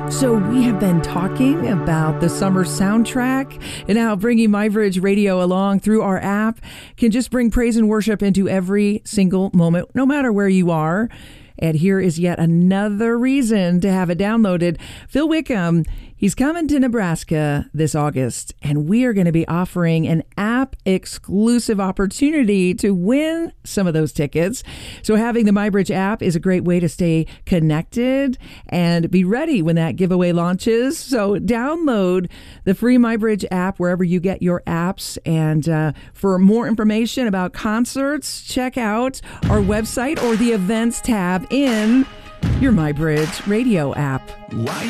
So we have been talking about the summer soundtrack and how bringing MyBridge Radio along through our app can just bring praise and worship into every single moment, no matter where you are. And here is yet another reason to have it downloaded. Phil Wickham, he's coming to Nebraska this August, and we are going to be offering an app-exclusive opportunity to win some of those tickets. So having the MyBridge app is a great way to stay connected and be ready when that giveaway launches. So download the free MyBridge app wherever you get your apps. And for more information about concerts, check out our website or the events tab in your MyBridge Radio app.